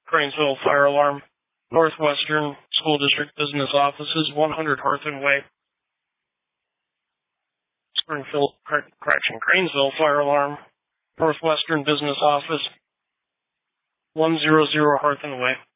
Cranesville Fire Alarm. Northwestern School District Business Offices, 100 Harthan Way. Cranesville Fire Alarm. Northwestern Business Office, 100 Harthan Way.